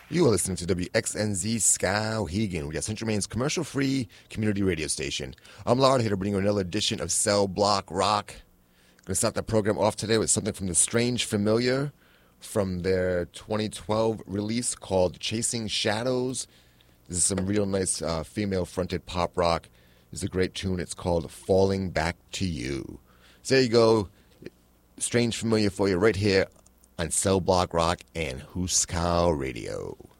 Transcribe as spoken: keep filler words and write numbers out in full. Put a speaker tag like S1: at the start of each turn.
S1: You are listening to W X N Z Skowhegan. We are Central Maine's commercial-free community radio station. I'm Lard here to bring you another edition of Cell Block Rock. I'm going to start the program off today with something from The Strange Familiar from their twenty twelve release called Chasing Shadows. This is some real nice uh, female-fronted pop rock. This is a great tune. It's called Falling Back to You. So there you go. Strange Familiar for you right here on Cell Block Rock and Huskow Radio.